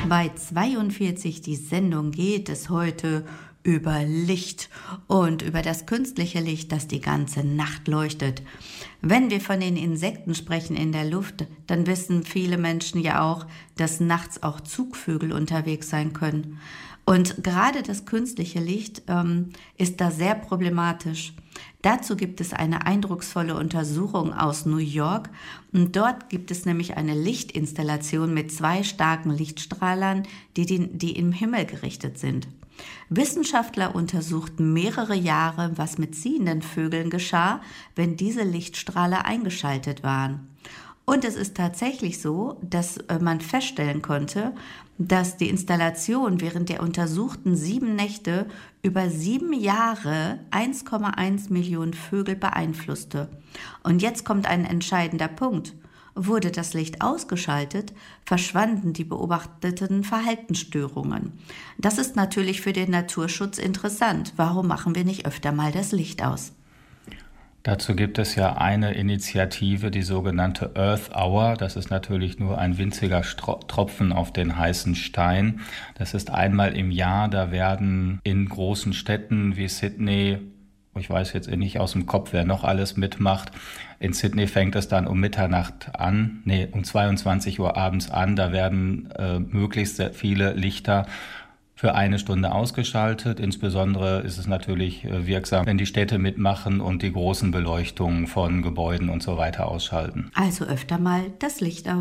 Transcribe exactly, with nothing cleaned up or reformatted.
Bei zweiundvierzig die Sendung geht es heute über Licht und über das künstliche Licht, das die ganze Nacht leuchtet. Wenn wir von den Insekten sprechen in der Luft, dann wissen viele Menschen ja auch, dass nachts auch Zugvögel unterwegs sein können. Und gerade das künstliche Licht ähm, ist da sehr problematisch. Dazu gibt es eine eindrucksvolle Untersuchung aus New York. Und dort gibt es nämlich eine Lichtinstallation mit zwei starken Lichtstrahlern, die, die, die im Himmel gerichtet sind. Wissenschaftler untersuchten mehrere Jahre, was mit ziehenden Vögeln geschah, wenn diese Lichtstrahler eingeschaltet waren. Und es ist tatsächlich so, dass man feststellen konnte, dass die Installation während der untersuchten sieben Nächte über sieben Jahre eins Komma eins Millionen Vögel beeinflusste. Und jetzt kommt ein entscheidender Punkt. Wurde das Licht ausgeschaltet, verschwanden die beobachteten Verhaltensstörungen. Das ist natürlich für den Naturschutz interessant. Warum machen wir nicht öfter mal das Licht aus? Dazu gibt es ja eine Initiative, die sogenannte Earth Hour. Das ist natürlich nur ein winziger Stro- Tropfen auf den heißen Stein. Das ist einmal im Jahr, da werden in großen Städten wie Sydney, ich weiß jetzt nicht aus dem Kopf, wer noch alles mitmacht. In Sydney fängt es dann um Mitternacht an, nee, um zweiundzwanzig Uhr abends an. Da werden äh, möglichst sehr viele Lichter für eine Stunde ausgeschaltet. Insbesondere ist es natürlich äh, wirksam, wenn die Städte mitmachen und die großen Beleuchtungen von Gebäuden und so weiter ausschalten. Also öfter mal das Licht aus.